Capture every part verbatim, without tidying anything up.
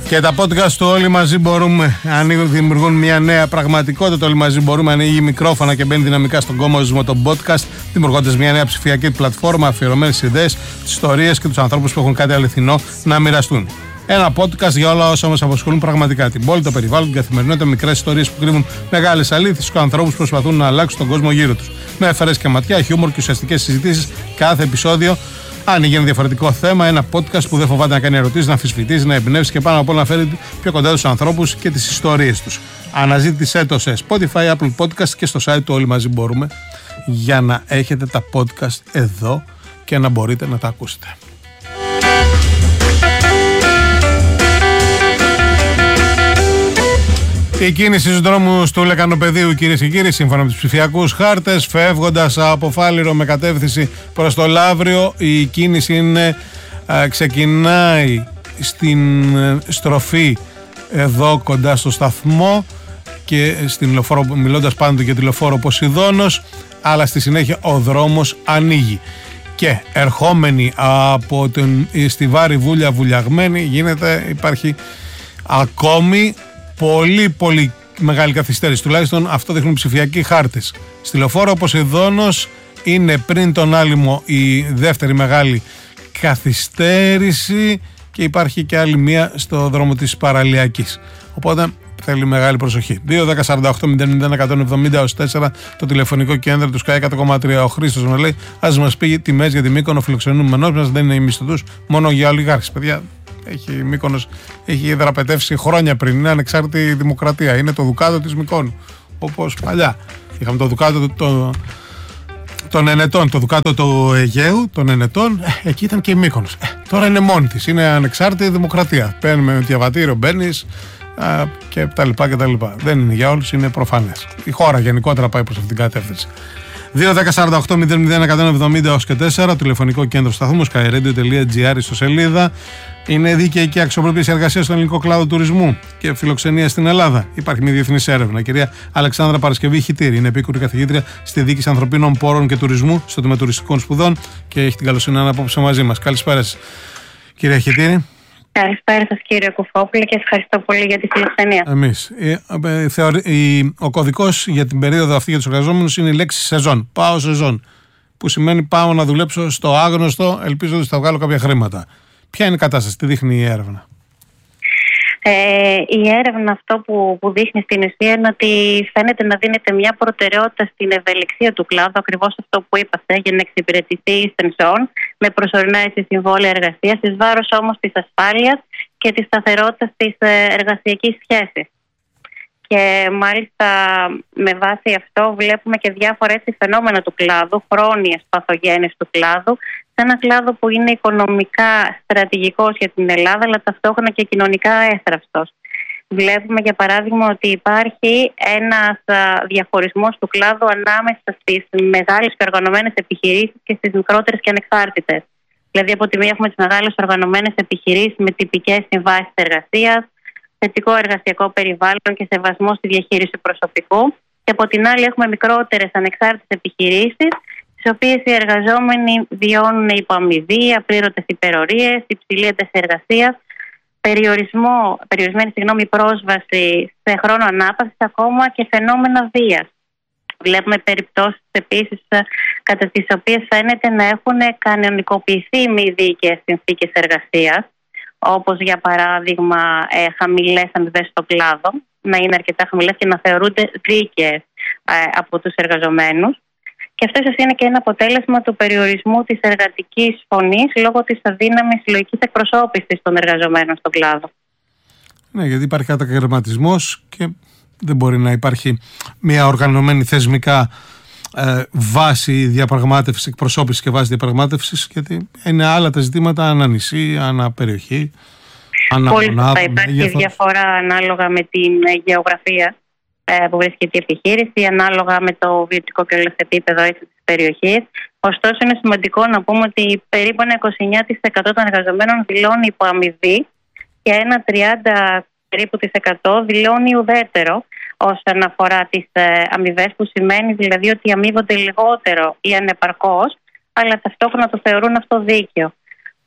Και τα podcast του Όλοι Μαζί Μπορούμε ανοίγουν, δημιουργούν μια νέα πραγματικότητα. Το Όλοι Μαζί Μπορούμε ανοίγει μικρόφωνα και μπαίνει δυναμικά στον κόσμο των podcast, δημιουργώντας μια νέα ψηφιακή πλατφόρμα αφιερωμένη στις ιδέες, τις ιστορίες και τους ανθρώπους που έχουν κάτι αληθινό να μοιραστούν. Ένα podcast για όλα όσα μας απασχολούν πραγματικά. Την πόλη, το περιβάλλον, την καθημερινότητα, μικρές ιστορίες που κρύβουν μεγάλες αλήθειες και ανθρώπους που προσπαθούν να αλλάξουν τον κόσμο γύρω τους. Με φρέσκια ματιά, χιούμορ και ουσιαστικές συζητήσεις κάθε επεισόδιο. Άνοιγε ένα διαφορετικό θέμα, ένα podcast που δεν φοβάται να κάνει ερωτήσεις, να αμφισβητήσει, να εμπνεύσει και πάνω απ' όλα να φέρει πιο κοντά τους ανθρώπους και τις ιστορίες τους. Αναζήτησέ το σε Spotify, Apple Podcast και στο site του Όλοι Μαζί Μπορούμε για να έχετε τα podcast εδώ και να μπορείτε να τα ακούσετε. Η κίνηση στους δρόμους του Λεκανοπεδίου, κυρίες και κύριοι, σύμφωνα με τους ψηφιακούς χάρτες, φεύγοντας από Φάληρο με κατεύθυνση προς το Λαύριο, η κίνηση είναι, α, ξεκινάει στην στροφή εδώ κοντά στο σταθμό και στην λεωφόρο, μιλώντας πάντοτε για τη λεωφόρο Ποσειδώνος, αλλά στη συνέχεια ο δρόμος ανοίγει. Και ερχόμενοι από την Στιβάρη Βούλια Βουλιαγμένη γίνεται, υπάρχει ακόμη πολύ πολύ μεγάλη καθυστέρηση, τουλάχιστον αυτό δείχνουν ψηφιακοί χάρτες. Στη λεωφόρο Ποσειδώνος είναι πριν τον Άλυμο η δεύτερη μεγάλη καθυστέρηση και υπάρχει και άλλη μία στο δρόμο της Παραλιακής. Οπότε θέλει μεγάλη προσοχή. δύο δέκα σαράντα οκτώ μηδέν μηδέν εκατόν εβδομήντα έως τέσσερα το τηλεφωνικό κέντρο του Sky εκατό κόμμα τρία. Ο Χρήστος μου λέει: ας μας πει τιμές για τη Μύκονο φιλοξενούμενος μας, δεν είναι οι μισθωτούς, μόνο για ολιγάρχες. Παιδιά, έχει Μύκονος, έχει δραπετεύσει χρόνια πριν. Είναι ανεξάρτητη δημοκρατία. Είναι το Δουκάτο της Μυκόνου. Όπως παλιά. Είχαμε το Δουκάτο το, των Ενετών, το Δουκάτο του Αιγαίου, των Ενετών. Ε, εκεί ήταν και η Μύκονος. Ε, τώρα είναι μόνη της. Είναι ανεξάρτητη δημοκρατία. Παίρνουμε με διαβατήριο, μπαίνει και τα λοιπά και τα λοιπά. Δεν είναι για όλους, είναι προφανές. Η χώρα γενικότερα πάει προς αυτήν την κατεύθυνση. δύο δέκα σαράντα οκτώ μηδέν μηδέν εκατόν εβδομήντα έως και τέσσερα, τηλεφωνικό κέντρο σταθμού skyradio τελεία gr στο σελίδα. Είναι δίκαιη και αξιοπρεπής εργασία στον ελληνικό κλάδο τουρισμού και φιλοξενία στην Ελλάδα. Υπάρχει μια διεθνής έρευνα. Η κυρία Αλεξάνδρα Παρασκευή Χιτήρη είναι επίκουρη καθηγήτρια στη Διοίκηση Ανθρωπίνων Πόρων και Τουρισμού στο Τμήμα Τουριστικών Σπουδών και έχει την καλοσύνη να είναι απόψε μαζί μας. Καλησπέρα σας, κυρία Χιτήρη. Καλησπέρα σας, κύριε Κουφόπουλε, και ευχαριστώ πολύ για τη φιλοξενία. Εμείς. Ε, ε, θεωρεί, η, ο κωδικός για την περίοδο αυτή για τους εργαζόμενους είναι η λέξη σεζόν. Πάω σεζόν. Που σημαίνει πάω να δουλέψω στο άγνωστο, ελπίζω ότι θα βγάλω κάποια χρήματα. Ποια είναι η κατάσταση, τι δείχνει η έρευνα? Ε, η έρευνα αυτό που, που δείχνει στην ουσία είναι ότι φαίνεται να δίνεται μια προτεραιότητα στην ευελιξία του κλάδου, ακριβώς αυτό που είπατε, για να εξυπηρετηθεί η σεζόν με προσωρινά συμβόλαια εργασίας, εις βάρος όμως της ασφάλειας και της σταθερότητας της εργασιακής σχέσης. Και μάλιστα με βάση αυτό βλέπουμε και διάφορα έτσι φαινόμενα του κλάδου, χρόνιες παθογένειες του κλάδου, σε ένα κλάδο που είναι οικονομικά στρατηγικός για την Ελλάδα, αλλά ταυτόχρονα και κοινωνικά έθραυστος. Βλέπουμε για παράδειγμα ότι υπάρχει ένας διαχωρισμός του κλάδου ανάμεσα στις μεγάλες και οργανωμένες επιχειρήσεις και στις μικρότερες και ανεξάρτητες. Δηλαδή από τη μία έχουμε τις μεγάλες οργανωμένες επιχειρήσεις με τυπικές συμβάσεις εργασίας, θετικό εργασιακό περιβάλλον και σεβασμό στη διαχείριση προσωπικού, και από την άλλη έχουμε μικρότερες ανεξάρτητες επιχειρήσεις, στις οποίες οι εργαζόμενοι βιώνουν υποαμοιβή, απλήρωτες υπερορίες, υψηλή ένταση εργασίας, περιορισμό, περιορισμένη συγγνώμη, πρόσβαση σε χρόνο ανάπαυσης, ακόμα και φαινόμενα βίας. Βλέπουμε περιπτώσεις επίσης κατά τις οποίες φαίνεται να έχουν κανονικοποιηθεί μη δίκαιες συνθήκες εργασίας, όπως για παράδειγμα ε, χαμηλές αμοιβές στον κλάδο, να είναι αρκετά χαμηλές και να θεωρούνται δίκαιες ε, από τους εργαζομένους. Και αυτό ίσως είναι και ένα αποτέλεσμα του περιορισμού της εργατικής φωνής λόγω της αδύναμης συλλογικής εκπροσώπησης των εργαζομένων στον κλάδο. Ναι, γιατί υπάρχει κατακαιρματισμός και δεν μπορεί να υπάρχει μια οργανωμένη θεσμικά ε, βάση διαπραγμάτευσης, εκπροσώπησης και βάση διαπραγμάτευσης, γιατί είναι άλλα τα ζητήματα ανά νησί, ανά περιοχή, ανά μονάδα. Πολύ υπάρχει μέγεθος. Διαφορά ανάλογα με την γεωγραφία ε, που βρίσκεται η επιχείρηση, ανάλογα με το βιωτικό και όλο επίπεδο της περιοχής. Ωστόσο, είναι σημαντικό να πούμε ότι περίπου ένα είκοσι εννέα τοις εκατό των εργαζομένων δηλώνει υποαμοιβή και ένα τριάντα περίπου της εκατό δηλώνει ουδέτερο όσον αφορά τις ε, αμοιβές, που σημαίνει δηλαδή ότι αμείβονται λιγότερο ή ανεπαρκώς, αλλά ταυτόχρονα το θεωρούν αυτό δίκαιο.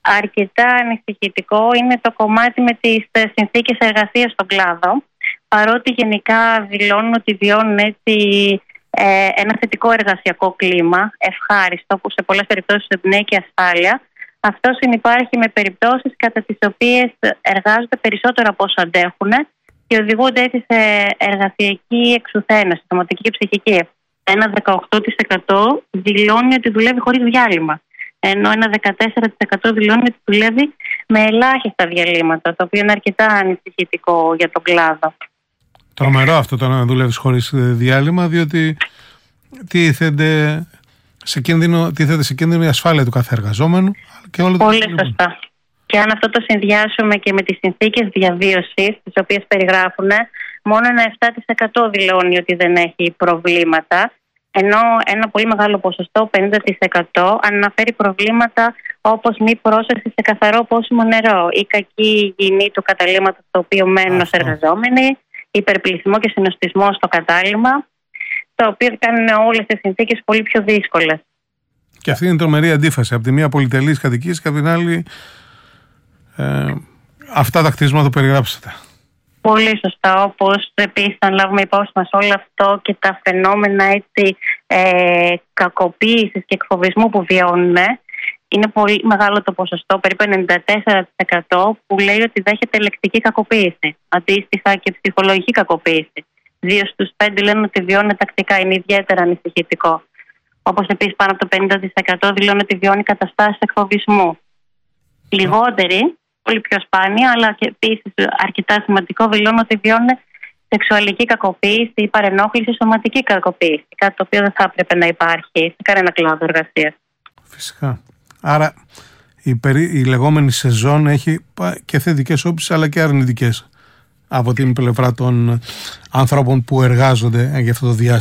αρκετά ανησυχητικό είναι το κομμάτι με τις συνθήκες εργασίας στον κλάδο. Παρότι γενικά δηλώνουν ότι βιώνουν έτσι ε, ένα θετικό εργασιακό κλίμα, ευχάριστο, που σε πολλές περιπτώσεις εμπνέει και ασφάλεια, αυτό συνυπάρχει με περιπτώσεις κατά τις οποίες εργάζονται περισσότερο από όσο αντέχουν και οδηγούνται έτσι σε εργασιακή εξουθένωση, σωματική και ψυχική. Ένα δεκαοκτώ τοις εκατό δηλώνει ότι δουλεύει χωρίς διάλειμμα, ενώ ένα δεκατέσσερα τοις εκατό δηλώνει ότι δουλεύει με ελάχιστα διαλύματα, το οποίο είναι αρκετά ανησυχητικό για τον κλάδο. Τρομερό αυτό το να δουλεύεις χωρίς διάλειμμα, διότι τίθεται σε κίνδυνο, τίθεται σε κίνδυνο η ασφάλεια του κάθε εργαζόμενου και όλο το Πολύ το σωστά. Και αν αυτό το συνδυάσουμε και με τις συνθήκες διαβίωσης, τις οποίες περιγράφουν, μόνο ένα επτά τοις εκατό δηλώνει ότι δεν έχει προβλήματα, ενώ ένα πολύ μεγάλο ποσοστό, πενήντα τοις εκατό, αναφέρει προβλήματα όπως μη πρόσβαση σε καθαρό πόσιμο νερό ή κακή υγιεινή του καταλύματος στο οποίο μένουν ως εργαζόμενοι, υπερπληθυσμό και συνοστισμό στο κατάλημα, τα οποία κάνουν όλες τις συνθήκες πολύ πιο δύσκολες. Και αυτή είναι η τρομερή αντίφαση. Από τη μία πολυτελείς κατοικίες και από την άλλη ε, αυτά τα κτίσματα που περιγράψατε. Πολύ σωστά. Όπως επίσης, αν λάβουμε υπόψη μας όλο αυτό και τα φαινόμενα έτσι, ε, κακοποίησης και εκφοβισμού που βιώνουν, είναι πολύ μεγάλο το ποσοστό, περίπου ενενήντα τέσσερα τοις εκατό, που λέει ότι δέχεται λεκτική κακοποίηση. Αντίστοιχα και ψυχολογική κακοποίηση. Δύο στους πέντε λένε ότι βιώνουν τακτικά, είναι ιδιαίτερα ανησυχητικό. Όπως επίσης πάνω από το πενήντα τοις εκατό δηλώνει ότι βιώνει καταστάσεις εκφοβισμού. Λιγότεροι, πολύ πιο σπάνια, αλλά και επίσης αρκετά σημαντικό, δηλώνουν ότι βιώνουν σεξουαλική κακοποίηση ή παρενόχληση, σωματική κακοποίηση. Κάτι το οποίο δεν θα έπρεπε να υπάρχει σε κανένα κλάδο εργασίας. Φυσικά. Άρα η, περί, η λεγόμενη σεζόν έχει και θετικές όψεις αλλά και αρνητικές από την πλευρά των ανθρώπων που εργάζονται για αυτό το διάστημα.